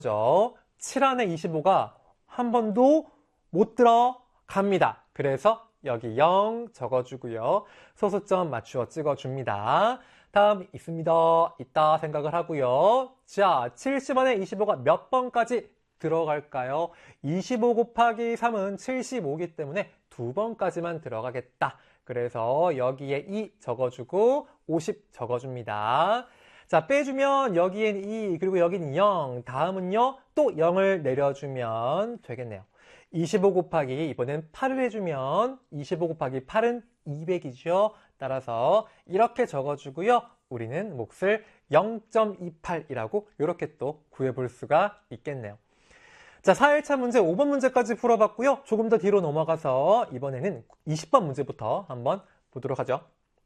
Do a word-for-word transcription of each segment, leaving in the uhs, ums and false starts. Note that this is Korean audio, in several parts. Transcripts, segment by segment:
칠 안에 이십오가 한 번도 못 들어갑니다. 그래서 여기 영 적어주고요. 소수점 맞추어 찍어줍니다. 다음 있습니다. 있다 생각을 하고요. 자, 칠십 안에 이십오가 몇 번까지 들어갈까요? 이십오 곱하기 삼은 칠십오이기 때문에 두 번까지만 들어가겠다. 그래서 여기에 이 적어주고 오십 적어줍니다. 자, 빼주면 여기엔 이, 그리고 여기는 영, 다음은요 또 영을 내려주면 되겠네요. 이십오 곱하기 이번엔 팔을 해주면 이십오 곱하기 팔은 이백이죠. 따라서 이렇게 적어주고요. 우리는 몫을 영 점 이팔이라고 이렇게 또 구해볼 수가 있겠네요. 자, 사 일차 문제 오 번 문제까지 풀어봤고요. 조금 더 뒤로 넘어가서 이번에는 이십 번 문제부터 한번 보도록 하죠.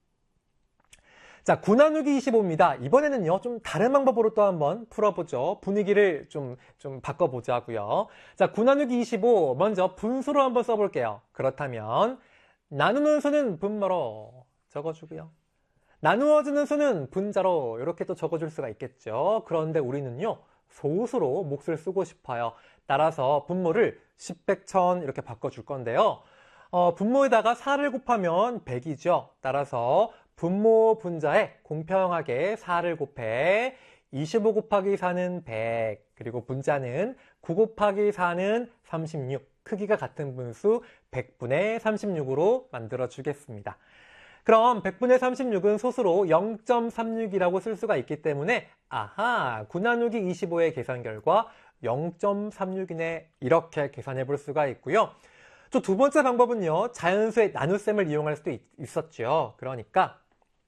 자, 구 나누기 이십오입니다. 이번에는요, 좀 다른 방법으로 또 한번 풀어보죠. 분위기를 좀, 좀 바꿔보자고요. 자, 구 나누기 이십오, 먼저 분수로 한번 써볼게요. 그렇다면, 나누는 수는 분모로 적어주고요. 나누어지는 수는 분자로 이렇게 또 적어줄 수가 있겠죠. 그런데 우리는요, 소수로 몫을 쓰고 싶어요. 따라서 분모를 십, 백, 천 이렇게 바꿔줄 건데요. 어, 분모에다가 사를 곱하면 백이죠. 따라서 분모 분자에 공평하게 사를 곱해 이십오 곱하기 사는 백, 그리고 분자는 구 곱하기 사는 삼십육, 크기가 같은 분수 백분의 삼십육으로 만들어 주겠습니다. 그럼 백분의 삼십육은 소수로 영 점 삼육이라고 쓸 수가 있기 때문에 아하, 구 나누기 이십오의 계산 결과 영 점 삼육이네, 이렇게 계산해 볼 수가 있고요. 또 두 번째 방법은요, 자연수의 나눗셈을 이용할 수도 있, 있었죠. 그러니까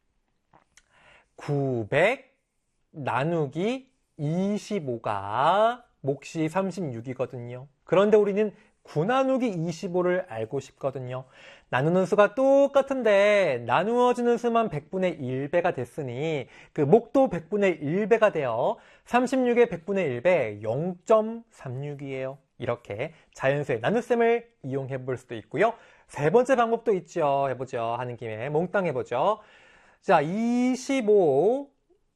구백 나누기 이십오가 몫이 삼십육이거든요. 그런데 우리는 구 나누기 이십오를 알고 싶거든요. 나누는 수가 똑같은데 나누어지는 수만 백분의 일 배가 됐으니 그 몫도 백분의 일 배가 돼요. 삼십육의 백분의 일 배 영 점 삼육이에요. 이렇게 자연수의 나눗셈을 이용해 볼 수도 있고요. 세 번째 방법도 있죠. 해보죠. 하는 김에 몽땅 해보죠. 자, 이십오,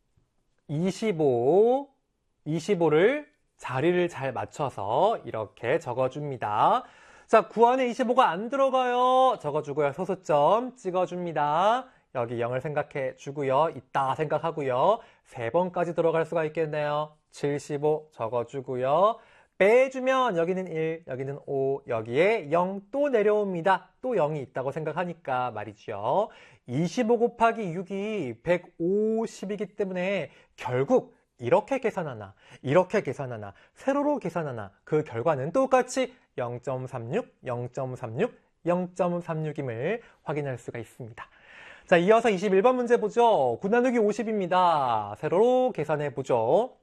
이십오, 이십오를 자리를 잘 맞춰서 이렇게 적어줍니다. 자, 구 안에 이십오가 안 들어가요. 적어주고요. 소수점 찍어줍니다. 여기 영을 생각해 주고요. 있다 생각하고요. 세 번까지 들어갈 수가 있겠네요. 칠십오 적어주고요. 빼주면 여기는 일, 여기는 오, 여기에 영 또 내려옵니다. 또 영이 있다고 생각하니까 말이죠. 이십오 곱하기 육이 백오십이기 때문에 결국 이렇게 계산하나, 이렇게 계산하나, 세로로 계산하나 그 결과는 똑같이 영 점 삼육, 영 점 삼육, 영 점 삼육임을 확인할 수가 있습니다. 자, 이어서 이십일 번 문제 보죠. 구 나누기 오십입니다. 세로로 계산해 보죠.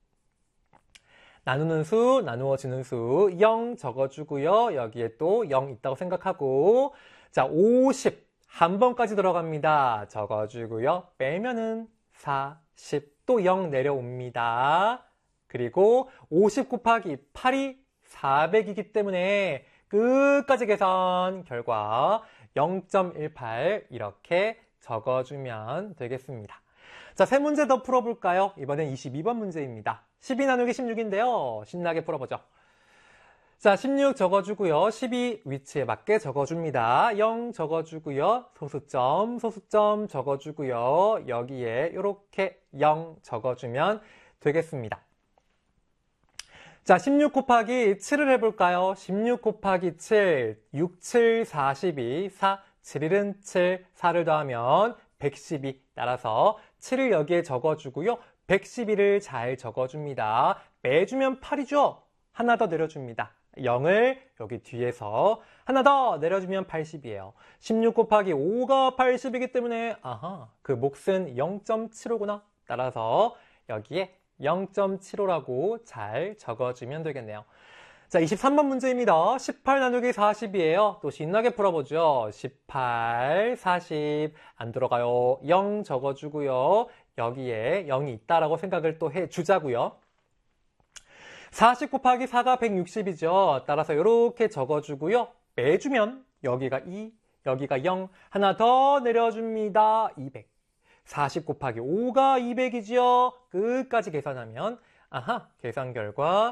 나누는 수, 나누어지는 수, 영 적어주고요. 여기에 또 영 있다고 생각하고, 자, 오십 한 번까지 들어갑니다. 적어주고요. 빼면은 사십, 또 영 내려옵니다. 그리고 오십 곱하기 팔이 사백이기 때문에 끝까지 계산 결과 영 점 일팔 이렇게 적어주면 되겠습니다. 자, 세 문제 더 풀어볼까요? 이번엔 이십이 번 문제입니다. 십이 나누기 십육인데요. 신나게 풀어보죠. 자, 십육 적어주고요. 십이 위치에 맞게 적어줍니다. 영 적어주고요. 소수점, 소수점 적어주고요. 여기에 이렇게 영 적어주면 되겠습니다. 자, 십육 곱하기 칠을 해볼까요? 십육 곱하기 칠, 육, 칠, 사십이, 사, 칠, 일은 칠, 사를 더하면 백십이. 따라서 칠을 여기에 적어주고요. 백십이를 잘 적어줍니다. 빼주면 팔이죠? 하나 더 내려줍니다. 영을 여기 뒤에서 하나 더 내려주면 팔십이에요. 십육 곱하기 오가 팔십이기 때문에 아하, 그 몫은 영 점 칠오구나. 따라서 여기에 영 점 칠오라고 잘 적어주면 되겠네요. 자, 이십삼 번 문제입니다. 십팔 나누기 사십이에요. 또 신나게 풀어보죠. 십팔, 사십 안 들어가요. 영 적어주고요. 여기에 영이 있다라고 생각을 또 해주자고요. 사십 곱하기 사가 백육십이죠. 따라서 이렇게 적어주고요. 빼주면 여기가 이, 여기가 영, 하나 더 내려줍니다. 이백. 사십 곱하기 오가 이백이죠. 끝까지 계산하면 아하, 계산 결과